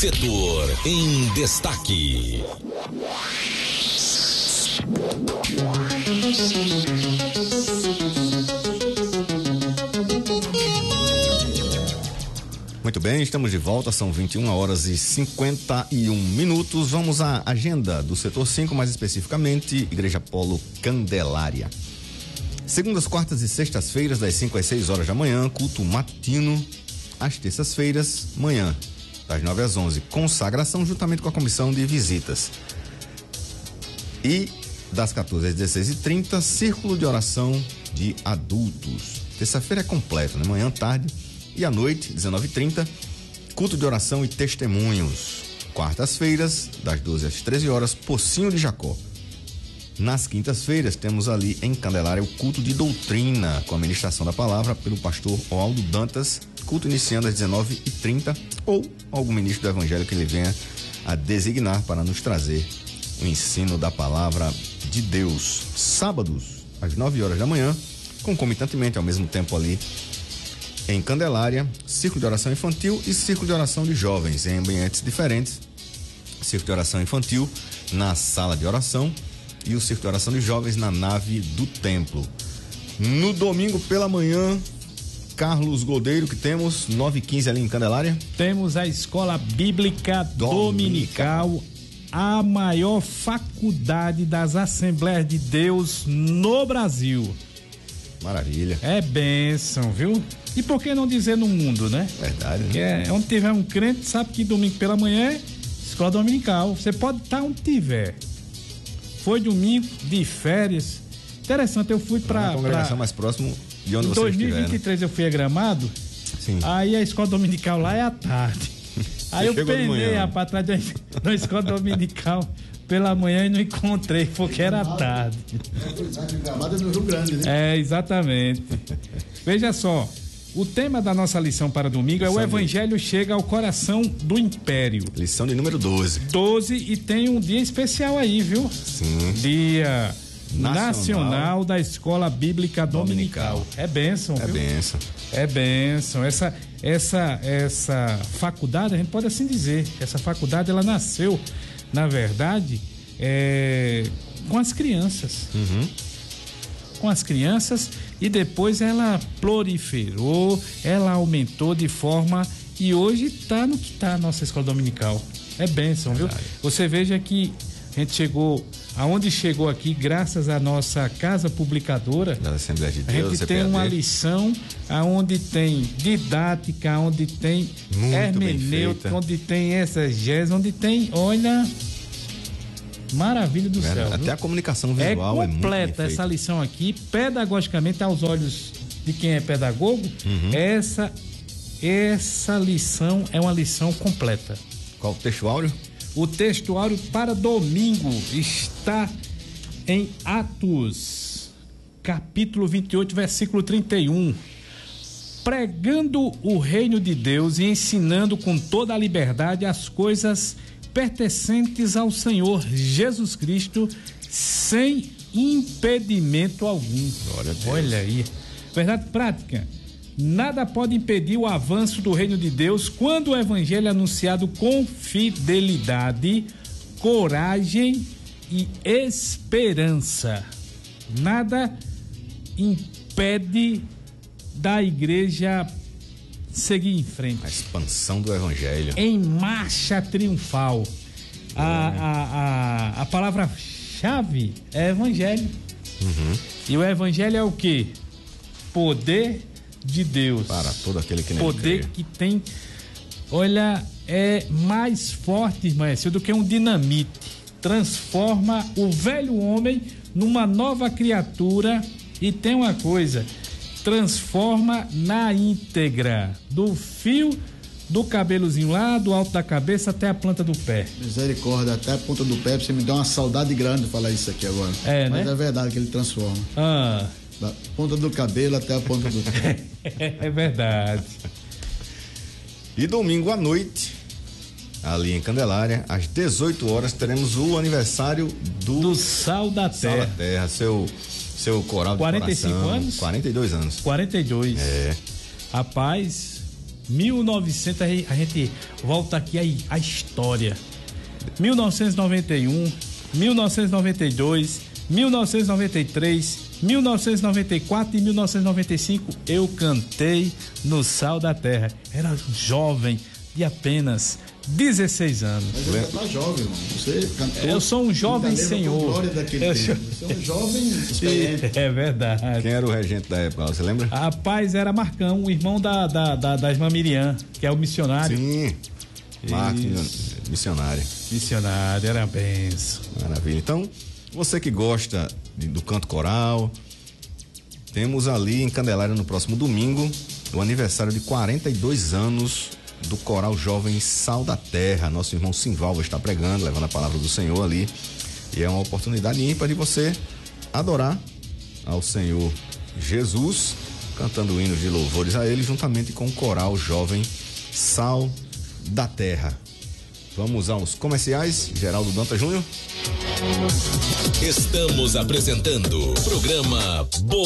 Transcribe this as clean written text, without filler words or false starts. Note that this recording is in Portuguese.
Setor em destaque. Muito bem, estamos de volta, são 21h51. Vamos à agenda do setor 5, mais especificamente, Igreja Polo Candelária. Segundas, quartas e sextas-feiras, das 5 às 6 horas da manhã, culto matutino. Às terças-feiras, manhã, das 9 às 11, consagração juntamente com a comissão de visitas. E das 14 às 16h30, círculo de oração de adultos. Terça-feira é completa, né? Manhã, tarde e à noite, 19h30, culto de oração e testemunhos. Quartas-feiras, das 12 às 13 horas, Pocinho de Jacó. Nas quintas-feiras, temos ali em Candelária o culto de doutrina, com a ministração da palavra pelo pastor Oaldo Dantas, culto iniciando às 19h30, ou algum ministro do evangelho que ele venha a designar para nos trazer o ensino da palavra de Deus. Sábados, às 9 horas da manhã, concomitantemente, ao mesmo tempo ali em Candelária, círculo de oração infantil e círculo de oração de jovens, em ambientes diferentes. Círculo de oração infantil na sala de oração e o círculo de oração de jovens na nave do templo. No domingo pela manhã, Carlos Godeiro, que temos 9h15 ali em Candelária. Temos a Escola Bíblica Dominical, a maior faculdade das Assembleias de Deus no Brasil. Maravilha. É bênção, viu? E por que não dizer no mundo, né? Verdade, né? Porque onde tiver um crente, sabe que domingo pela manhã é Escola Dominical. Você pode estar onde tiver. Foi domingo, de férias. Interessante, eu fui pra congregação mais próximo de onde você estiver. Em 2023 eu fui a Gramado. Sim. Aí a Escola Dominical lá é à tarde. Aí eu penei, rapaz, atrás da Escola Dominical pela manhã e não encontrei, porque era à tarde. Gramado é no Rio Grande, né? É, exatamente. Veja só, o tema da nossa lição para domingo é o Evangelho chega ao coração do Império. Lição de número 12. 12, e tem um dia especial aí, viu? Sim. Dia Nacional da Escola Bíblica Dominical. É bênção, viu? É bênção. É bênção. Essa faculdade, a gente pode assim dizer, essa faculdade ela nasceu, na verdade, com as crianças. Uhum. Com as crianças, e depois ela proliferou, ela aumentou de forma, e hoje está no que está a nossa escola dominical. É bênção, viu? Você veja que a gente chegou aonde chegou aqui graças à nossa casa publicadora. Da Assembleia de Deus, a gente tem uma lição aonde tem didática, onde tem hermenêutica, onde tem exegese, onde tem, olha, maravilha do céu. Até a comunicação visual é completa essa lição aqui, pedagogicamente, aos olhos de quem é pedagogo. Essa lição é uma lição completa. Qual o textuário? O textuário para domingo está em Atos, capítulo 28, versículo 31. Pregando o reino de Deus e ensinando com toda a liberdade as coisas pertencentes ao Senhor Jesus Cristo, sem impedimento algum. Glória a Deus. Olha aí. Verdade prática. Nada pode impedir o avanço do reino de Deus quando o evangelho é anunciado com fidelidade, coragem e esperança. Nada impede da igreja seguir em frente. A expansão do evangelho. Em marcha triunfal. A palavra-chave é evangelho. Uhum. E o evangelho é o quê? Poder de Deus. Para todo aquele que nele poder crê. Que tem, olha, é mais forte, irmã, do que um dinamite. Transforma o velho homem numa nova criatura. E tem uma coisa, transforma na íntegra, do fio do cabelozinho lá, do alto da cabeça até a planta do pé. Misericórdia, até a ponta do pé. Você me dá uma saudade grande falar isso aqui agora. Mas é verdade que ele transforma. Da ponta do cabelo até a ponta do pé. É verdade. E domingo à noite, ali em Candelária, às 18 horas, teremos o aniversário do Sal da Terra. Sal da Terra, seu coral de 45 coração. anos? 42 anos. 42. É. Rapaz, a gente volta aqui aí, a história. 1991, 1992, 1993, 1994 e 1995 eu cantei no Sal da Terra. Era jovem de apenas 16 anos. Mas você tá jovem, irmão. Você cantou. Eu sou um jovem senhor. Glória daquele tempo. Você é um jovem experiente. É verdade. Quem era o regente da época, você lembra? Rapaz, era Marcão, o irmão da irmã Miriam, que é o missionário. Sim. Marcos, missionário. Missionário, era benção. Maravilha. Então, você que gosta do canto coral, temos ali em Candelária no próximo domingo o aniversário de 42 anos do Coral Jovem Sal da Terra. Nosso irmão Simval vai estar pregando, levando a palavra do Senhor ali. E é uma oportunidade ímpar de você adorar ao Senhor Jesus, cantando hinos de louvores a Ele, juntamente com o Coral Jovem Sal da Terra. Vamos aos comerciais. Geraldo Dantas Júnior. Estamos apresentando o programa